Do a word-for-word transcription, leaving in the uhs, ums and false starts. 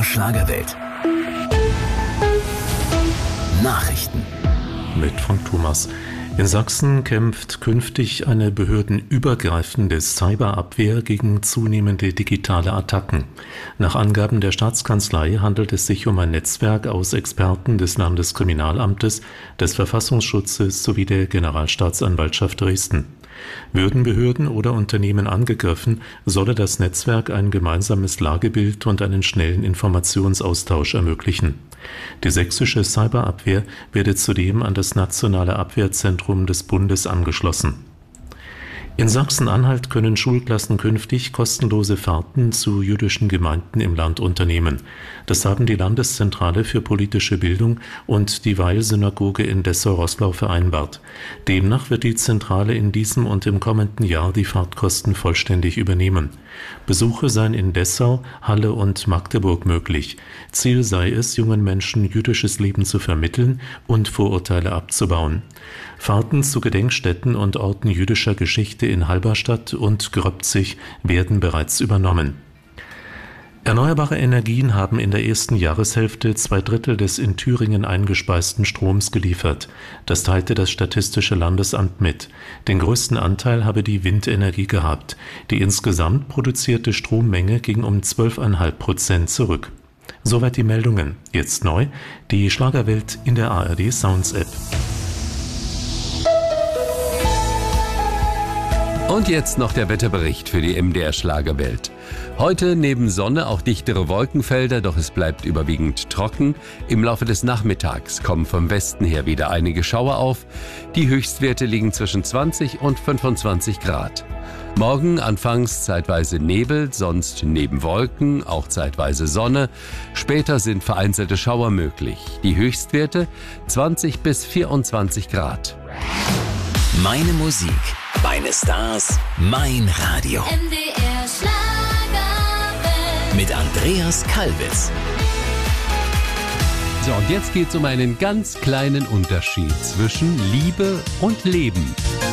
der Schlagerwelt. Nachrichten mit Frank Thomas. In Sachsen kämpft künftig eine behördenübergreifende Cyberabwehr gegen zunehmende digitale Attacken. Nach Angaben der Staatskanzlei handelt es sich um ein Netzwerk aus Experten des Landeskriminalamtes, des Verfassungsschutzes sowie der Generalstaatsanwaltschaft Dresden. Würden Behörden oder Unternehmen angegriffen, solle das Netzwerk ein gemeinsames Lagebild und einen schnellen Informationsaustausch ermöglichen. Die sächsische Cyberabwehr werde zudem an das Nationale Abwehrzentrum des Bundes angeschlossen. In Sachsen-Anhalt können Schulklassen künftig kostenlose Fahrten zu jüdischen Gemeinden im Land unternehmen. Das haben die Landeszentrale für politische Bildung und die Weil-Synagoge in Dessau-Roßlau vereinbart. Demnach wird die Zentrale in diesem und im kommenden Jahr die Fahrtkosten vollständig übernehmen. Besuche seien in Dessau, Halle und Magdeburg möglich. Ziel sei es, jungen Menschen jüdisches Leben zu vermitteln und Vorurteile abzubauen. Fahrten zu Gedenkstätten und Orten jüdischer Geschichte in Halberstadt und Gröbzig werden bereits übernommen. Erneuerbare Energien haben in der ersten Jahreshälfte zwei Drittel des in Thüringen eingespeisten Stroms geliefert. Das teilte das Statistische Landesamt mit. Den größten Anteil habe die Windenergie gehabt. Die insgesamt produzierte Strommenge ging um zwölf Komma fünf Prozent zurück. Soweit die Meldungen. Jetzt neu, die Schlagerwelt in der A R D Sounds App. Und jetzt noch der Wetterbericht für die M D R Schlagerwelt. Heute neben Sonne auch dichtere Wolkenfelder, doch es bleibt überwiegend trocken. Im Laufe des Nachmittags kommen vom Westen her wieder einige Schauer auf. Die Höchstwerte liegen zwischen zwanzig und fünfundzwanzig Grad. Morgen anfangs zeitweise Nebel, sonst neben Wolken, auch zeitweise Sonne. Später sind vereinzelte Schauer möglich. Die Höchstwerte zwanzig bis vierundzwanzig Grad. Meine Musik, meine Stars, mein Radio. M D R Schlagerwelt. Mit Andreas Kalbitz. So, und jetzt geht's um einen ganz kleinen Unterschied zwischen Liebe und Leben.